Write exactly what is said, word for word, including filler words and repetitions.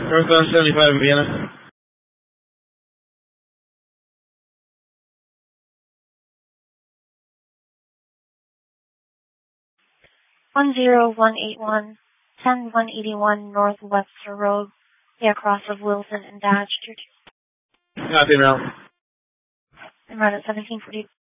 Northbound seventy-five in Vienna. one zero one eight one, ten one eighty-one North Webster Road, yeah, across of Wilson and Dodge. Copy, Mel. I'm right at seventeen forty.